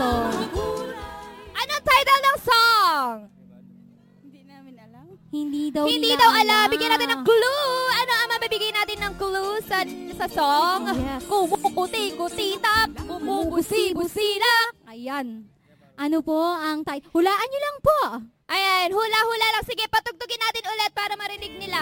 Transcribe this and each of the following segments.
to? Anong title ng song? Hindi namin alam. Hindi daw alam. Bigyan natin ng clue. Ano ang mabibigay natin ng clue sa song? Yes. Kumukuti-kutitap, kumubusi-busila. Ayan. Ano po ang title? Hulaan nyo lang po. Ayan, hula-hula lang. Sige, patugtugin natin ulit para marinig nila.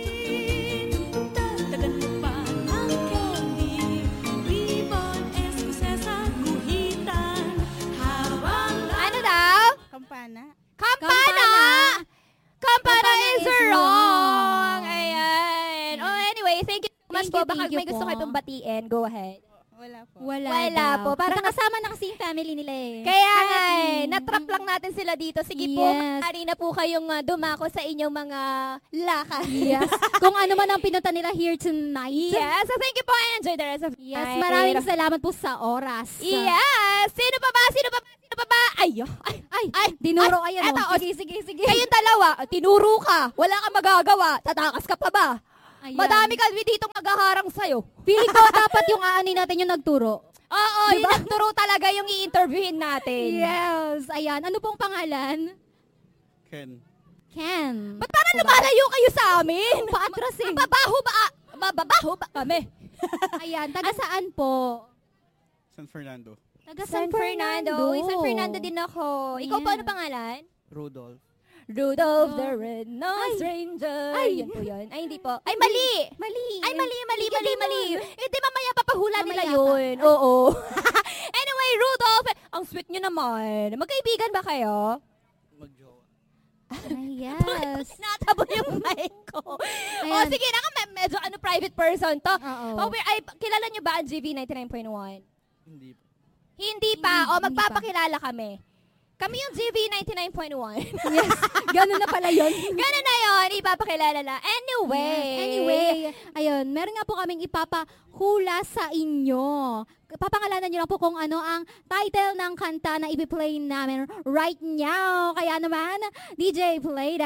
Ano daw? Kampana. Kampana! Kampana is wrong! Ayan. Oh, anyway, thank you so much po. Baka Thank you may gusto po. kayo pong batiin. Go ahead. Wala po. Wala po. Parang Parang kasama na kasi yung family nila eh. Kaya nga natrap lang natin sila dito. Sige po, Yes. maaari na po kayong dumako sa inyong mga lakad. Yes. Kung ano man ang pinunta nila here tonight. Yes, so thank you po and enjoy the rest of the Yes, night. maraming salamat po sa oras. Yes! Sino pa ba? Sino pa ba? Sino pa ba? Ay, dinuro ayan eto, oh. Sige. Kayong dalawa, tinuro ka. Wala kang magagawa. Tatakas ka pa ba? Ayan. Madami kami dito maghaharang sa'yo. Feeling ko dapat yung aanin natin yung nagturo. Oo, Diba? yung nagturo talaga yung i-interviewin natin. Yes, ayan. Ano pong pangalan? Ken. Ken. Ba't parang lumalayo kayo sa amin? Paatras eh. Mababaho ba kami? Ayan, taga saan po? San Fernando. Taga San Fernando. Uy, San Fernando din ako. Ikaw Ayan. pa ano pangalan? Rudolph. Rudolph the Red-Nosed Ranger. Ay. Yun po yun. Ay, hindi po. Ay, mali! Mali. Ay, mali. Eh, di mamaya papahula nila Mamaya yun. Oo. Anyway, Rudolph, ang sweet nyo naman. Magkaibigan ba kayo? Magjowa. Ay, yes. Natabo yung mic ko. O, Ayan. sige na nga, medyo private person to. Oo. Ay, kilala nyo ba ang GV 99.1? Hindi po. Hindi pa. O, Hindi magpapakilala kami. Kami yung GV 99.1. Yes. Ganun na pala yun. Ganun na yun. Ipapakilala na. Anyway. Ayun, meron nga po kaming ipapahula sa inyo. Papangalanan nyo lang po kung ano ang title ng kanta na ipi-play namin right now. Kaya naman, DJ, play